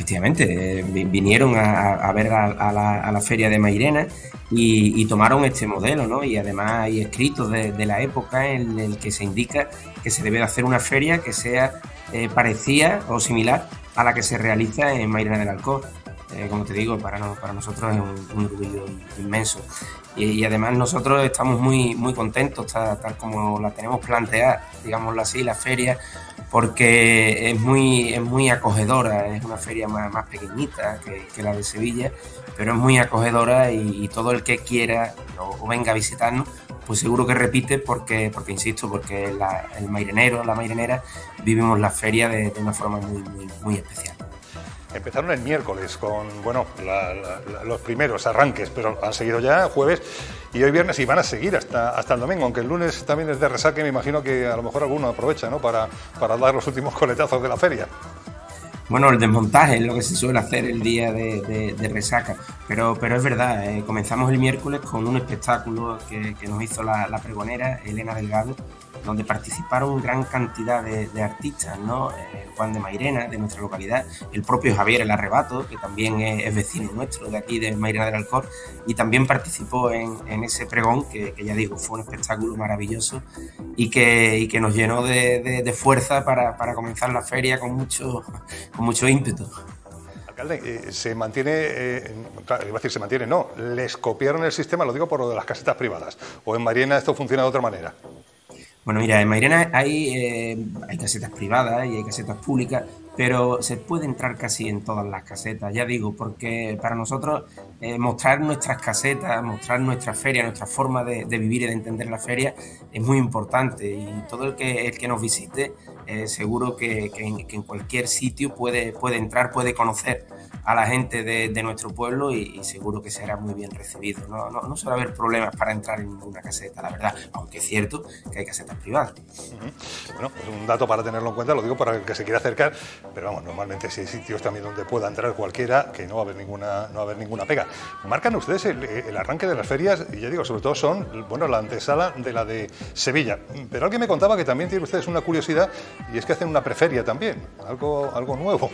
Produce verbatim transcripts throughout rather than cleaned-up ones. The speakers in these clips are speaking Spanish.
efectivamente, eh, vinieron a, a ver a, a, la, a la feria de Mairena y, y tomaron este modelo, ¿no? Y además hay escritos de, de la época en el que se indica que se debe de hacer una feria que sea eh, parecida o similar a la que se realiza en Mairena del Alcor. Eh, como te digo, para, no, para nosotros es un, un orgullo inmenso. Y, y además nosotros estamos muy, muy contentos, tal, tal como la tenemos planteada, digámoslo así, la feria, porque es muy, es muy acogedora, es una feria más, más pequeñita que, que la de Sevilla, pero es muy acogedora y, y todo el que quiera o, o venga a visitarnos, pues seguro que repite porque, porque insisto, porque la, el mairenero, la mairenera, vivimos la feria de, de una forma muy, muy, muy especial. Empezaron el miércoles con, bueno, la, la, los primeros arranques, pero han seguido ya jueves y hoy viernes y van a seguir hasta, hasta el domingo, aunque el lunes también es de resaque, me imagino que a lo mejor alguno aprovecha, ¿no?, para, para dar los últimos coletazos de la feria. Bueno, el desmontaje es lo que se suele hacer el día de, de, de resaca, pero, pero es verdad, eh, comenzamos el miércoles con un espectáculo que, que nos hizo la, la pregonera Elena Delgado, donde participaron gran cantidad de, de artistas, ¿no? Eh, Juan de Mairena, de nuestra localidad, el propio Javier El Arrebato, que también es, es vecino nuestro de aquí, de Mairena del Alcor, y también participó en, en ese pregón, que, que ya digo, fue un espectáculo maravilloso y que, y que nos llenó de, de, de fuerza para, para comenzar la feria con mucho, con mucho ímpetu. Alcalde, eh, se mantiene, eh, claro, iba a decir se mantiene, no, les copiaron el sistema, lo digo por lo de las casetas privadas, o en Mairena esto funciona de otra manera. Bueno, mira, en Mairena hay, eh, hay casetas privadas y hay casetas públicas, pero se puede entrar casi en todas las casetas, ya digo, porque para nosotros eh, mostrar nuestras casetas, mostrar nuestra feria, nuestra forma de, de vivir y de entender la feria es muy importante y todo el que, el que nos visite eh, seguro que, que, en, que en cualquier sitio puede, puede entrar, puede conocer a la gente de, de nuestro pueblo y, y seguro que será muy bien recibido. No, no, no suele haber problemas para entrar en ninguna caseta, la verdad, aunque es cierto que hay casetas privadas. Uh-huh. Bueno, es un dato para tenerlo en cuenta, lo digo para el que se quiera acercar, pero vamos, normalmente si hay sitios también donde pueda entrar cualquiera, que no va a haber ninguna, no va a haber ninguna pega. Marcan ustedes el, el arranque de las ferias, y ya digo, sobre todo son, bueno, la antesala de la de Sevilla, pero alguien me contaba que también tienen ustedes una curiosidad, y es que hacen una preferia también, algo, algo nuevo.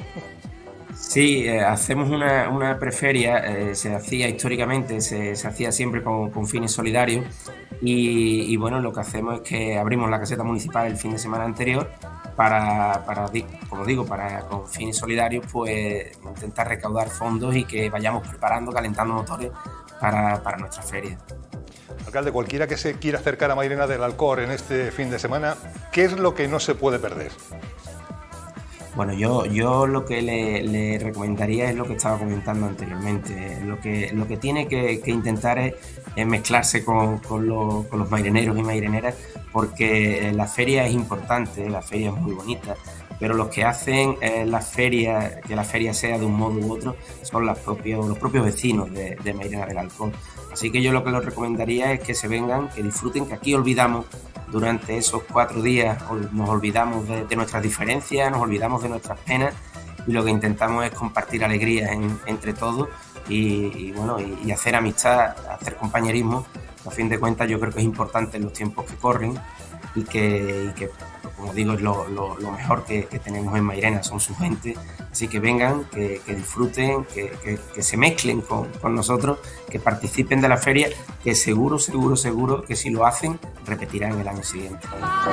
Sí, eh, hacemos una, una preferia, eh, se hacía históricamente, se, se hacía siempre con, con fines solidarios y, y bueno, lo que hacemos es que abrimos la caseta municipal el fin de semana anterior para, para como digo, para con fines solidarios, pues intentar recaudar fondos y que vayamos preparando, calentando motores para, para nuestra feria. Alcalde, cualquiera que se quiera acercar a Mairena del Alcor en este fin de semana, ¿qué es lo que no se puede perder? Bueno, yo, yo lo que le, le recomendaría es lo que estaba comentando anteriormente. Lo que, lo que tiene que, que intentar es, es mezclarse con, con, los, con los maireneros y maireneras, porque la feria es importante, la feria es muy bonita, pero los que hacen eh, la feria, que la feria sea de un modo u otro, son los propios, los propios vecinos de, de Mairena del Alcor. Así que yo lo que les recomendaría es que se vengan, que disfruten, que aquí olvidamos durante esos cuatro días, nos olvidamos de, de nuestras diferencias, nos olvidamos de nuestras penas y lo que intentamos es compartir alegrías en, entre todos y, y bueno, y, y hacer amistad, hacer compañerismo. A fin de cuentas yo creo que es importante en los tiempos que corren y que, y que como digo, es lo, lo, lo mejor que, que tenemos en Mairena, son su gente. Así que vengan, que, que disfruten, que, que, que se mezclen con, con nosotros, que participen de la feria, que seguro, seguro, seguro que si lo hacen, repetirán el año siguiente.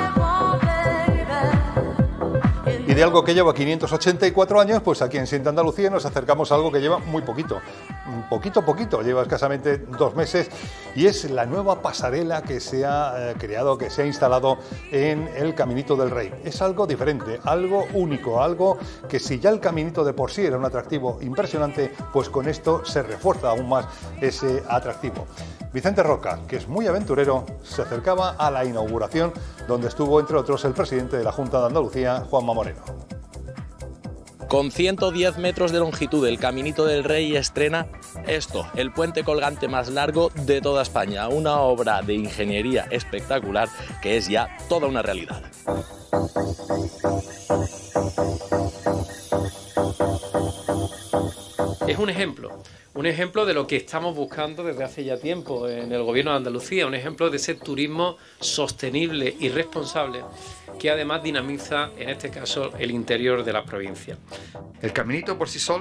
Y de algo que lleva quinientos ochenta y cuatro años, pues aquí en Siente Andalucía nos acercamos a algo que lleva muy poquito. Poquito, poquito, lleva escasamente dos meses y es la nueva pasarela que se ha eh, creado, que se ha instalado en el Caminito del Rey. Es algo diferente, algo único, algo que si ya el Caminito de por sí era un atractivo impresionante, pues con esto se refuerza aún más ese atractivo. Vicente Roca, que es muy aventurero, se acercaba a la inauguración donde estuvo, entre otros, el presidente de la Junta de Andalucía, Juanma Moreno. Con ciento diez metros de longitud, el Caminito del Rey estrena esto, el puente colgante más largo de toda España, una obra de ingeniería espectacular que es ya toda una realidad. Es un ejemplo, un ejemplo de lo que estamos buscando desde hace ya tiempo en el Gobierno de Andalucía, un ejemplo de ese turismo sostenible y responsable que además dinamiza, en este caso, el interior de la provincia. El caminito por sí solo